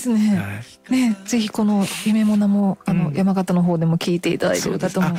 ですね。ね、ぜひこの夢もなも山形の方でも聞いていただいている方も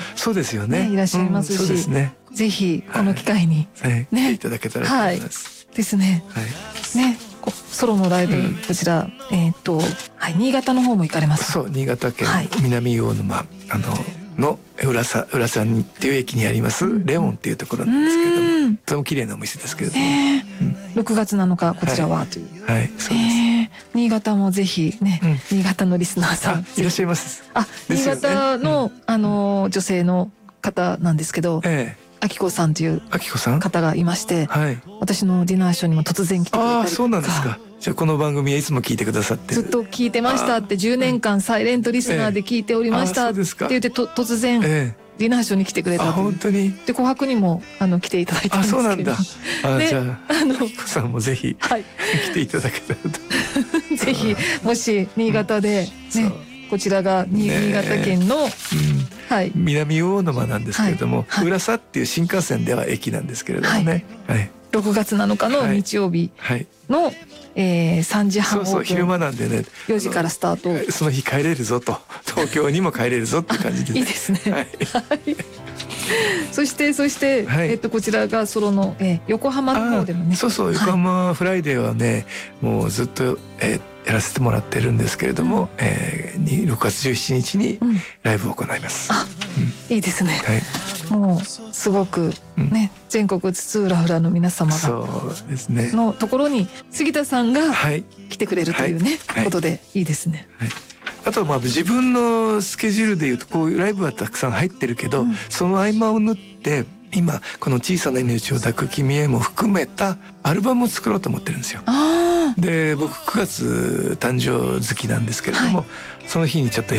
いらっしゃいますし、ぜひこの機会にねいただけたらと思います。 ですね。ね、ソロのライブこちら新潟の方も行かれます。 そう、新潟県南魚沼の浦佐っていう駅にありますレオンっていうところなんですけれども、とても綺麗なお店ですけれども、 6月7日こちらはという。 はい、そうです。 新潟もぜひね、新潟のリスナーさんいらっしゃいます。 新潟の女性の方なんですけど、あきこさんという方がいまして、私のディナーショーにも突然来てくれたりとか。 そうなんですか。じゃあこの番組はいつも聞いてくださってずっと聞いてましたって、10年間サイレントリスナーで聞いておりましたって言って突然ディナーショーに来てくれた。 本当に。 で紅白にも来ていただいたんですけど。 そうなんだ。じゃああきこさんもぜひ来ていただけたらと。 ぜひもし新潟でね、こちらが新潟県の南魚沼なんですけれども、浦佐っていう新幹線では駅なんですけれどもね。 6月7日の日曜日の3時半オープン。 昼間なんでね、 4時からスタート。 その日帰れるぞと、東京にも帰れるぞって感じで。 いいですね。そしてこちらがソロの横浜の方でもね。 そうそう、横浜フライデーはね、もうずっとやらせてもらってるんですけれども、6月17日にライブを行います。 いいですね。もうすごくね、全国津々浦々の皆様がのところに杉田さんが来てくれるというねことでいいですね。 あと自分のスケジュールでいうとこういうライブはたくさん入ってるけど、その合間を縫って今この小さな命を抱く君へも含めたアルバムを作ろうと思ってるんですよ。で僕9月誕生月なんですけれども、その日にちょっと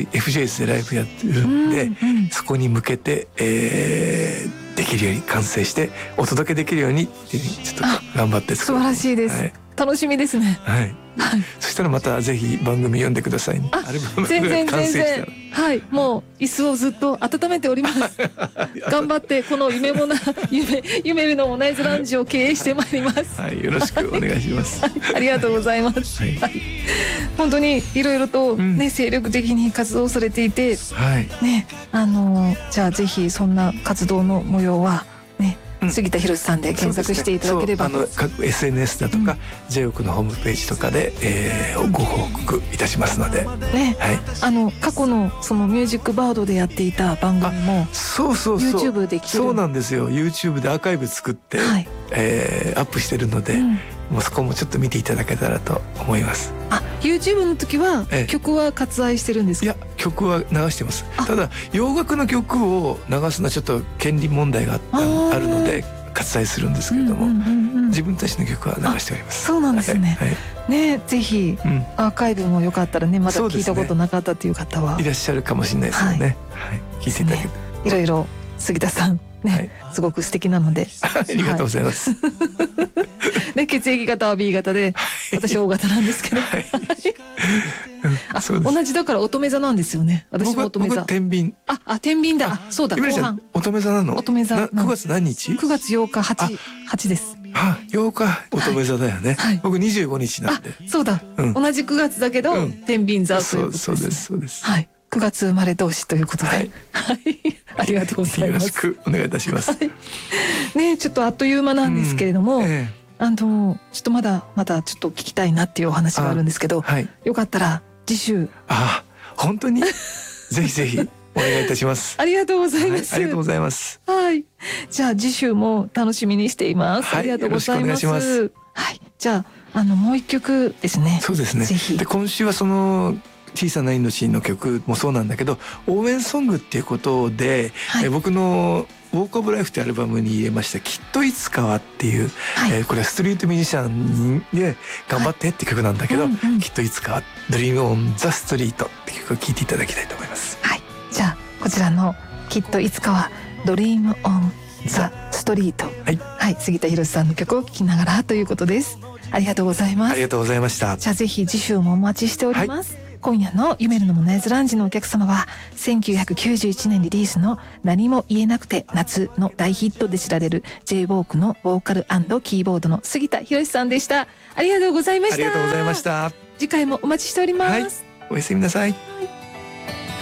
FJS でライブやってるんで、そこに向けて、できるように完成してお届けできるようにっていうちょっと頑張って作る。素晴らしいです。楽しみですね。 そしたらまたぜひ番組読んでくださいね。アルバムが完成したら。 もう椅子をずっと温めております。頑張ってこの夢るのモナイズラウンジを経営してまいります。 よろしくお願いします。 ありがとうございます。本当にいろいろとね、精力的に活動されていて、ね、じゃあぜひそんな活動の模様はね、杉田博さんで検索していただければ、 各 SNS だとか J オクのホームページとかでご報告いたしますのでね、過去のそのミュージックバードでやっていた番組も YouTube で聞ける。 そうなんですよ。 YouTube でアーカイブ作ってアップしてるので、もうそこもちょっと見ていただけたらと思います。 YouTube の時は曲は割愛してるんですか？ いや、曲は流してます。ただ洋楽の曲を流すのはちょっと権利問題があるので割愛するんですけれども、自分たちの曲は流しております。 そうなんですね。ね、ぜひアーカイブもよかったらね、まだ聞いたことなかったという方はいらっしゃるかもしれないですよね。聞いていただけて、 いろいろ杉田さんね、すごく素敵なのでありがとうございます。 ね、血液型は B 型で、私 O 型なんですけど、同じだから乙女座なんですよね。私も乙女座。 僕天秤。 天秤だ。そうだ。後半。 乙女座なの？ 乙女座。 9月何日 ？9月8日8です。 8日乙女座だよね。僕25日なんで。 そうだ。同じ9月だけど天秤座ということです。 そうですそうです。 はい。9月生まれ同士ということで、ありがとうございます。 よろしくお願いいたします。 ね、ちょっとあっという間なんですけれども、ちょっとまだちょっと聞きたいなっていうお話があるんですけど、よかったら次週。 本当にぜひぜひお願いいたします。 ありがとうございます。 ありがとうございます。 じゃあ次週も楽しみにしています。ありがとうございます。じゃあもう一曲ですね。 そうですね。で今週はその小さな命の曲もそうなんだけど、応援ソングっていうことで、僕のウォークオブライフってアルバムに入れましたきっといつかはっていう、これはストリートミュージシャンで頑張ってって曲なんだけど、きっといつかはドリームオンザストリートって曲を聴いていただきたいと思います。 じゃあこちらのきっといつかはドリームオンザストリート、杉田博さんの曲を聴きながらということです。ありがとうございます。 ありがとうございました。 じゃあぜひ次週もお待ちしております。 今夜の夢のモナイズランジのお客様は1991年リリースの何も言えなくて夏の大ヒットで知られる J-WALK のボーカル&キーボードの杉田博さんでした。ありがとうございました。 ありがとうございました。 次回もお待ちしております。 はい、おやすみなさい。